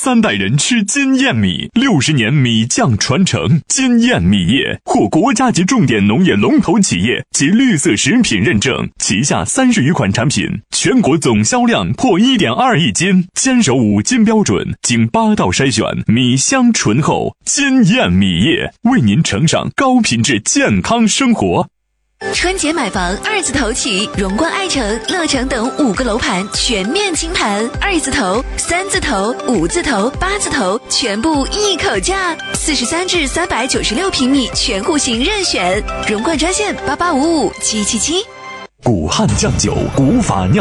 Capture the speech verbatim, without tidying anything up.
三代人吃金燕米，六十年米酱传承。金燕米业获国家级重点农业龙头企业及绿色食品认证，旗下三十余款产品，全国总销量破 一点二亿斤，坚守五金标准，经八道筛选，米香醇厚。金燕米业为您呈上高品质健康生活。 春节买房二字头起，荣冠爱城、乐城等五个楼盘全面清盘，二字头、三字头、五字头、八字头全部一口价，四十三至三百九十六平米全户型任选。荣冠专线八八五五七七七。 古汉酱酒，古法酿